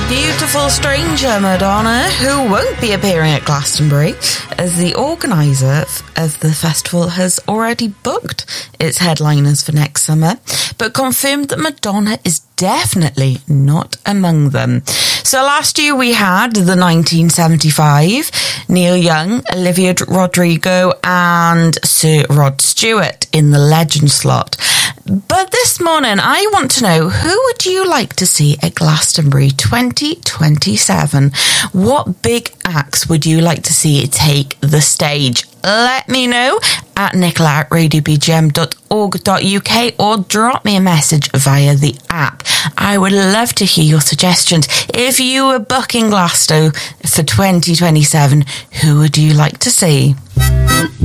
Beautiful Stranger, Madonna, who won't be appearing at Glastonbury, as the organiser of the festival has already booked its headliners for next summer, but confirmed that Madonna is definitely not among them. So last year we had the 1975, Neil Young, Olivia Rodrigo and Sir Rod Stewart in the legend slot. But this morning, I want to know, who would you like to see at Glastonbury 2027? What big acts would you like to see take the stage? Let me know at nicola@radiobgm.org.uk or drop me a message via the app. I would love to hear your suggestions. If you were booking Glasgow for 2027, who would you like to see?